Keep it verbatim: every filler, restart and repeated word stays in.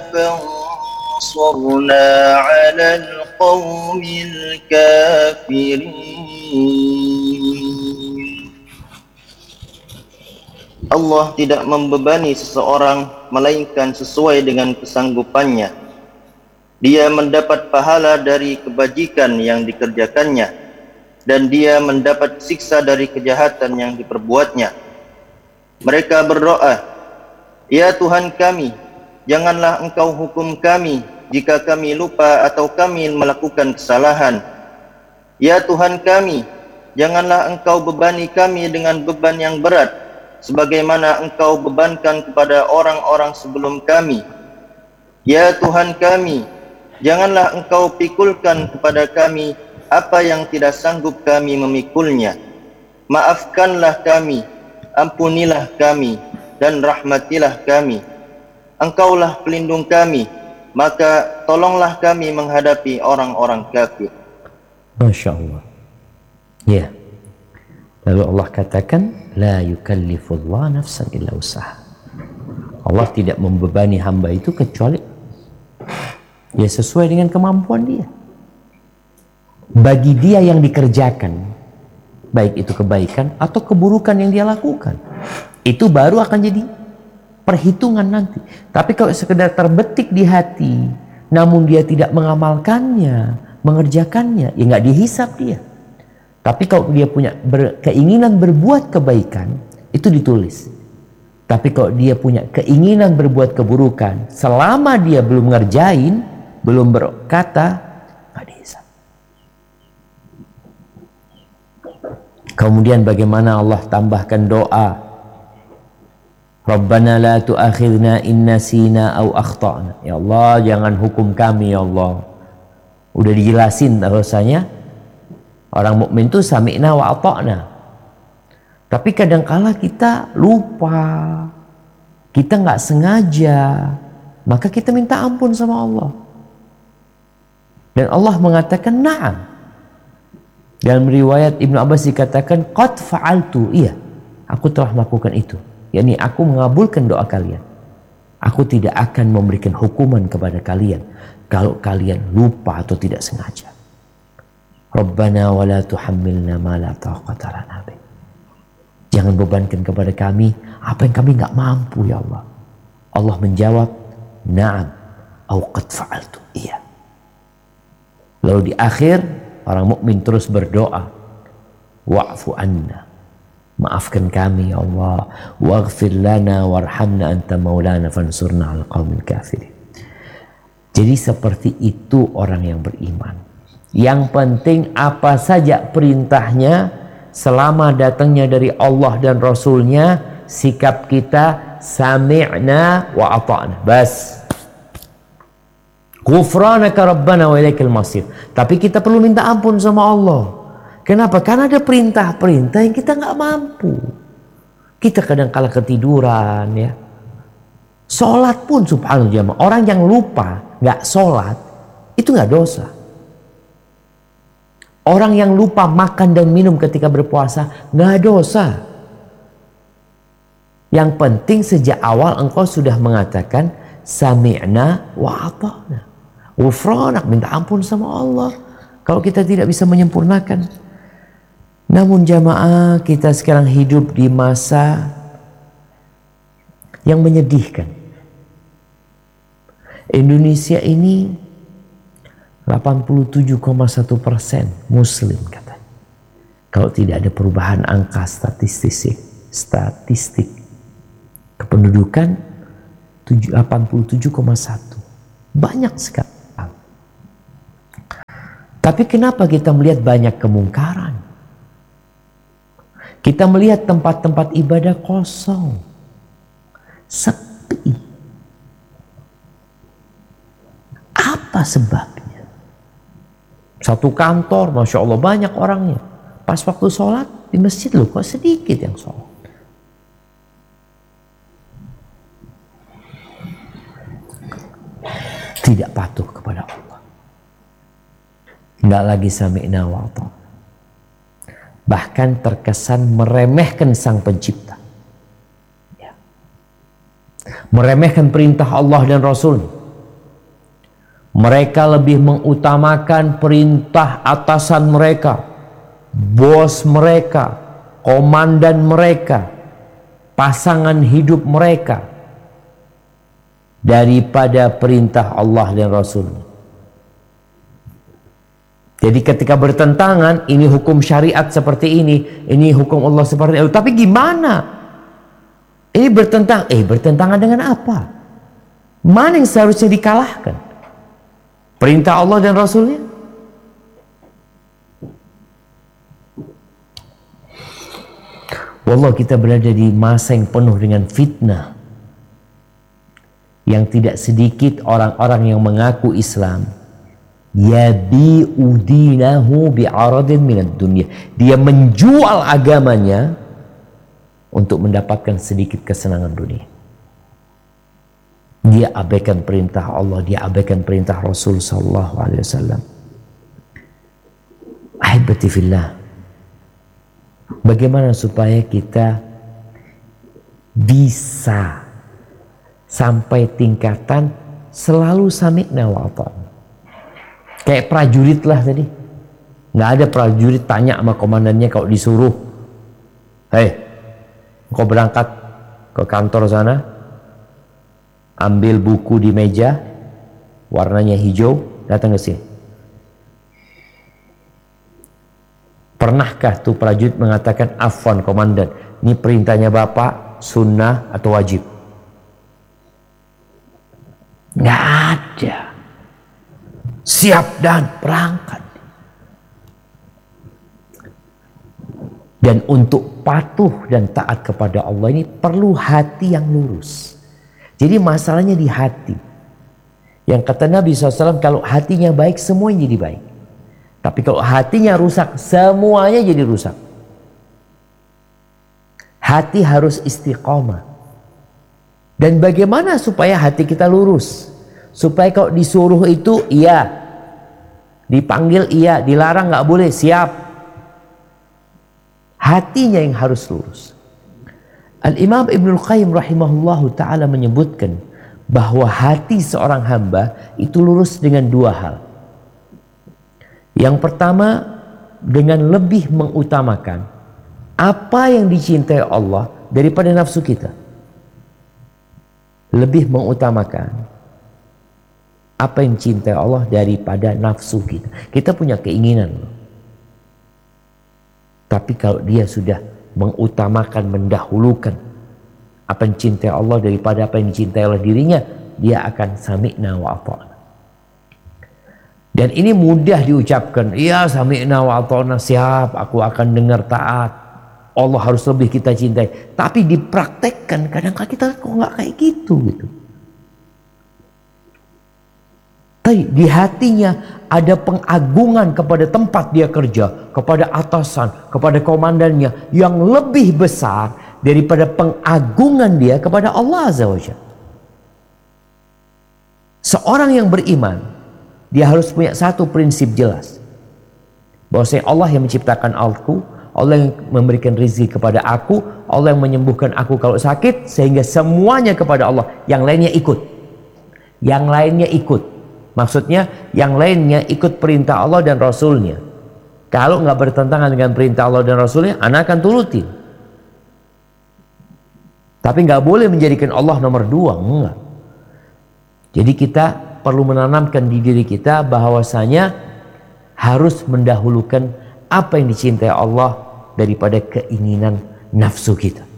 فانصرنا على القوم الكافرين. Allah tidak membebani seseorang melainkan sesuai dengan kesanggupannya. Dia mendapat pahala dari kebajikan yang dikerjakannya, dan dia mendapat siksa dari kejahatan yang diperbuatnya. Mereka berdoa, "Ya Tuhan kami, janganlah Engkau hukum kami jika kami lupa atau kami melakukan kesalahan. Ya Tuhan kami, janganlah Engkau bebani kami dengan beban yang berat, sebagaimana Engkau bebankan kepada orang-orang sebelum kami. Ya Tuhan kami, janganlah Engkau pikulkan kepada kami apa yang tidak sanggup kami memikulnya. Maafkanlah kami, ampunilah kami, dan rahmatilah kami. Engkaulah pelindung kami, maka tolonglah kami menghadapi orang-orang kafir." Masya Allah. Ya. Lalu Allah katakan, la yukallifullah nafsan illa usaha. Allah tidak membebani hamba itu kecuali ya sesuai dengan kemampuan dia. Bagi dia yang dikerjakan, baik itu kebaikan atau keburukan yang dia lakukan, itu baru akan jadi perhitungan nanti. Tapi kalau sekedar terbetik di hati, namun dia tidak mengamalkannya, mengerjakannya, ya nggak dihisap dia. Tapi kalau dia punya ber, keinginan berbuat kebaikan, itu ditulis. Tapi kalau dia punya keinginan berbuat keburukan, selama dia belum ngerjain, belum berkata, nggak dihisap. Kemudian bagaimana Allah tambahkan doa, Rabbana la tu'akhidna in nasina aw akhtana. Ya Allah, jangan hukum kami ya Allah. Udah dijelasin bahwasanya orang mukmin itu sami'na wa ata'na. Tapi kadangkala kita lupa, kita nggak sengaja, maka kita minta ampun sama Allah. Dan Allah mengatakan na'am. Dalam riwayat Ibnu Abbas dikatakan qad fa'altu, iya, aku telah melakukan itu. yakni aku mengabulkan doa kalian. Aku tidak akan memberikan hukuman kepada kalian kalau kalian lupa atau tidak sengaja. Rabbana wa la tuhammilna ma la taqata lana bih. Jangan bebankan kepada kami apa yang kami enggak mampu ya Allah. Allah menjawab, na'am, au qad fa'altu. Iya. Lalu di akhir orang mukmin terus berdoa, wa'fu anna. Maafkan kami ya Allah, waghfir lana warhamna anta maulana fansurna 'alal qaumil kafirin. Jadi seperti itu orang yang beriman. Yang penting apa saja perintahnya selama datangnya dari Allah dan Rasulnya, sikap kita sami'na wa ata'na. Bas. Ghufranaka rabbana wa ilaikal masir. Tapi kita perlu minta ampun sama Allah. Kenapa? Karena ada perintah-perintah yang kita nggak mampu. Kita kadang-kala ketiduran ya. Sholat pun subhanallah jamaah. Orang yang lupa nggak sholat itu nggak dosa. Orang yang lupa makan dan minum ketika berpuasa nggak dosa. Yang penting sejak awal engkau sudah mengatakan sami'na wa ata'na. Ghufranak, minta ampun sama Allah. Kalau kita tidak bisa menyempurnakan. Namun jamaah, kita sekarang hidup di masa yang menyedihkan. Indonesia ini delapan puluh tujuh koma satu persen muslim katanya. Kalau tidak ada perubahan angka statistik, statistik kependudukan delapan puluh tujuh koma satu. Banyak sekali. Tapi kenapa kita melihat banyak kemungkaran? Kita melihat tempat-tempat ibadah kosong, sepi. Apa sebabnya? Satu kantor, Masya Allah banyak orangnya. Pas waktu sholat di masjid loh kok sedikit yang sholat. Tidak patuh kepada Allah. Tidak lagi sami'na wa ata'na. Bahkan terkesan meremehkan sang pencipta. Ya. Meremehkan perintah Allah dan Rasul. Mereka lebih mengutamakan perintah atasan mereka, bos mereka, komandan mereka, pasangan hidup mereka, daripada perintah Allah dan Rasul-Nya. Jadi ketika bertentangan, ini hukum syariat seperti ini, ini hukum Allah seperti itu. Tapi gimana? Ini bertentang, eh bertentangan dengan apa? Mana yang seharusnya dikalahkan? Perintah Allah dan Rasul-Nya? Wallah, kita berada di masa yang penuh dengan fitnah. Yang tidak sedikit orang-orang yang mengaku Islam yabi'u dinahu bi'aradin minad dunya. Dia menjual agamanya untuk mendapatkan sedikit kesenangan dunia. Dia abaikan perintah Allah, dia abaikan perintah Rasul sallallahu alaihi wasallam. Ahibati fillah, bagaimana supaya kita bisa sampai tingkatan selalu sami'na wa ata'na? Kayak prajurit lah tadi. Nggak ada prajurit tanya sama komandannya kalau disuruh, hei, kau berangkat ke kantor sana, ambil buku di meja, warnanya hijau, datang ke sini. Pernahkah tuh prajurit mengatakan, afwan komandan, ini perintahnya bapak, sunnah atau wajib? Nggak ada. Siap dan berangkat. Dan untuk patuh dan taat kepada Allah ini perlu hati yang lurus. Jadi masalahnya di hati. Yang kata Nabi shallallahu alaihi wasallam, kalau hatinya baik semuanya jadi baik. Tapi kalau hatinya rusak semuanya jadi rusak. Hati harus istiqomah. Dan bagaimana supaya hati kita lurus? Supaya kalau disuruh itu iya, dipanggil iya, dilarang nggak boleh, siap. Hatinya yang harus lurus. Al-Imam Ibnul Qayyim rahimahullahu ta'ala menyebutkan bahwa hati seorang hamba itu lurus dengan dua hal. Yang pertama, dengan lebih mengutamakan apa yang dicintai Allah daripada nafsu kita. Lebih mengutamakan apa yang dicintai Allah daripada nafsu kita. Kita punya keinginan. Tapi kalau dia sudah mengutamakan, mendahulukan apa yang dicintai Allah daripada apa yang dicintai oleh dirinya, dia akan sami'na wa ata'na. Dan ini mudah diucapkan, iya sami'na wa ata'na, siap, aku akan dengar, taat. Allah harus lebih kita cintai. Tapi dipraktekkan kadang-kadang kita kok nggak kayak gitu gitu. Tapi di hatinya ada pengagungan kepada tempat dia kerja, kepada atasan, kepada komandannya yang lebih besar daripada pengagungan dia kepada Allah Azza wa Jalla. Seorang yang beriman, dia harus punya satu prinsip jelas. Bahwasanya Allah yang menciptakan aku, Allah yang memberikan rezeki kepada aku, Allah yang menyembuhkan aku kalau sakit, sehingga semuanya kepada Allah. Yang lainnya ikut. Yang lainnya ikut. Maksudnya yang lainnya ikut perintah Allah dan Rasulnya. Kalau nggak bertentangan dengan perintah Allah dan Rasulnya, anak akan turutin. Tapi nggak boleh menjadikan Allah nomor dua, enggak. Jadi kita perlu menanamkan di diri kita bahwasanya harus mendahulukan apa yang dicintai Allah daripada keinginan nafsu kita.